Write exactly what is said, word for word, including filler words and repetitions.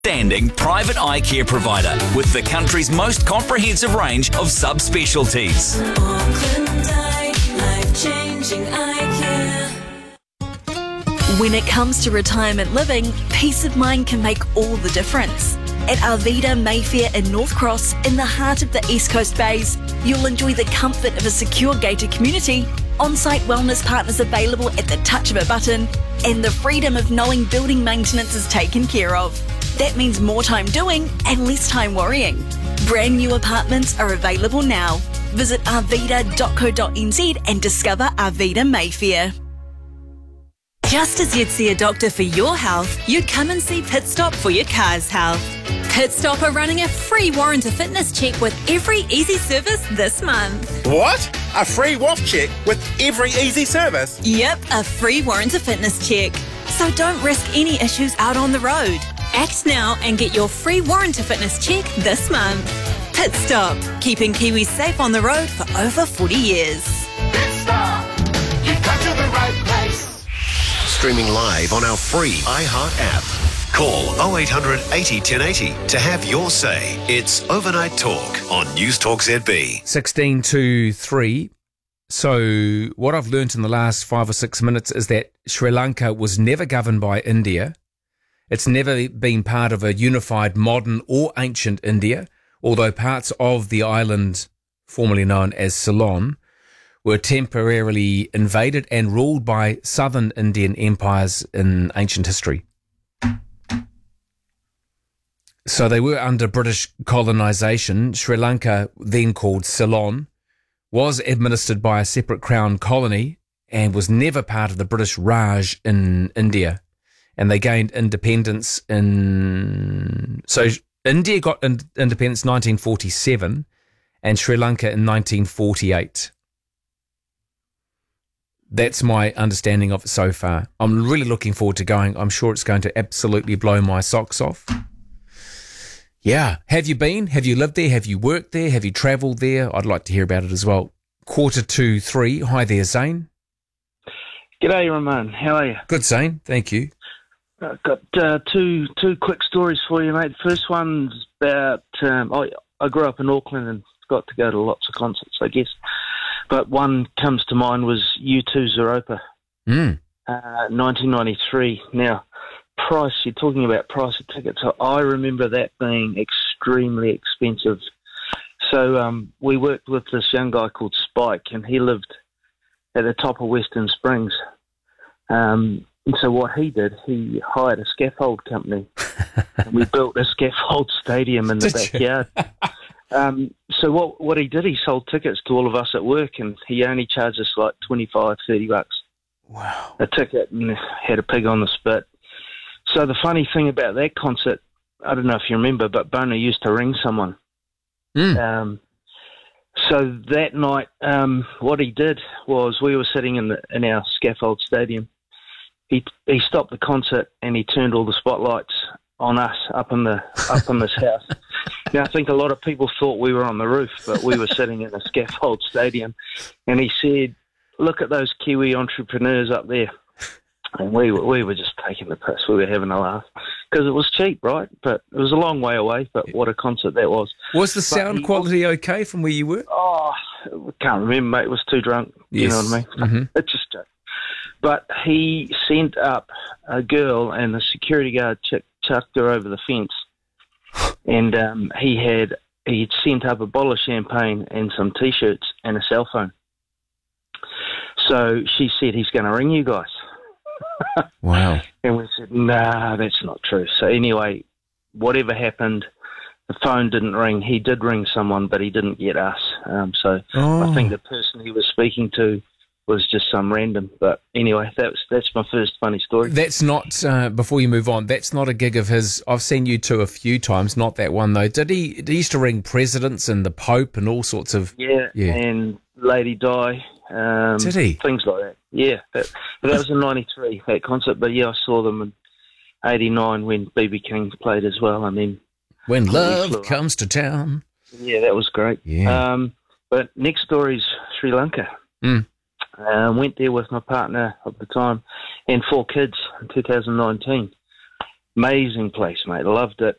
Standing private eye care provider with the country's most comprehensive range of subspecialties. Auckland Eye, life-changing eye care. When it comes to retirement living, peace of mind can make all the difference. At Arvida Mayfair in North Cross, in the heart of the East Coast Bays, you'll enjoy the comfort of a secure gated community, on-site wellness partners available at the touch of a button, and the freedom of knowing building maintenance is taken care of. That means more time doing and less time worrying. Brand new apartments are available now. Visit arvida dot co dot n z and discover Arvida Mayfair. Just as you'd see a doctor for your health, you'd come and see Pit Stop for your car's health. Pit Stop are running a free warranty fitness check with every easy service this month. What? A free W A F check with every easy service? Yep, a free warranty fitness check. So don't risk any issues out on the road. Act now and get your free warranty fitness check this month. Pit Stop, keeping Kiwis safe on the road for over forty years. Pit Stop, you've come to the right place. Streaming live on our free iHeart app. Call oh eight hundred eighty ten eighty to have your say. It's Overnight Talk on News Talk Z B. sixteen to three. So what I've learnt in the last five or six minutes is that Sri Lanka was never governed by India. It's never been part of a unified modern or ancient India, although parts of the island, formerly known as Ceylon, were temporarily invaded and ruled by southern Indian empires in ancient history. So they were under British colonisation. Sri Lanka, then called Ceylon, was administered by a separate crown colony and was never part of the British Raj in India. And they gained independence in... So India got in, independence in nineteen forty-seven and Sri Lanka in nineteen forty-eight. That's my understanding of it so far. I'm really looking forward to going. I'm sure it's going to absolutely blow my socks off. Yeah. Have you been? Have you lived there? Have you worked there? Have you travelled there? I'd like to hear about it as well. Quarter to three. Hi there, Zane. G'day, Ramon. How are you? Good, Zane. Thank you. I've got uh, two two quick stories for you, mate. The first one's about... Um, I, I grew up in Auckland and got to go to lots of concerts, I guess. But one comes to mind was U two Zeropa, Mm. uh, nineteen ninety-three. Now, price, you're talking about price of tickets. I remember that being extremely expensive. So um, we worked with this young guy called Spike, and he lived at the top of Western Springs. Um, and so what he did, he hired a scaffold company, and we built a scaffold stadium in the backyard. Um, so what what he did, he sold tickets to all of us at work, and he only charged us like twenty-five, thirty bucks Wow. a ticket, and had a pig on the spit. So the funny thing about that concert, I don't know if you remember, but Bono used to ring someone. Mm. Um, so that night, um, what he did was we were sitting in the in our scaffold stadium. He he stopped the concert and he turned all the spotlights on us up in the up in this house. Now I think a lot of people thought we were on the roof, but we were sitting in a scaffold stadium. And he said, "Look at those Kiwi entrepreneurs up there." And we were, we were just taking the piss. We were having a laugh because it was cheap, right? But it was a long way away. But what a concert that was! Was the sound he, quality okay from where you were? Oh, I can't remember, mate. It was too drunk. Yes. You know what I mean? Mm-hmm. It's just. But he sent up a girl, and the security guard ch- chucked her over the fence. And um, he had he'd sent up a bottle of champagne and some T-shirts and a cell phone. So she said, "He's going to ring you guys." Wow. And we said, "Nah, that's not true." So anyway, whatever happened, the phone didn't ring. He did ring someone, but he didn't get us. Um, so Oh. I think the person he was speaking to was just some random. But anyway, that's that's my first funny story. That's not, uh, before you move on, that's not a gig of his. I've seen you two a few times, not that one though. Did he, did he used to ring presidents and the Pope and all sorts of... Yeah, Yeah. and Lady Di. Um, Did he? Things like that. Yeah, that, but that was in ninety-three, that concert. But yeah, I saw them in eighty-nine when B B King played as well. And then... When flew love up. comes to town. Yeah, that was great. Yeah. Um, but next story's Sri Lanka. Mm. Uh, went there with my partner at the time and four kids in two thousand nineteen. Amazing place, mate. Loved it.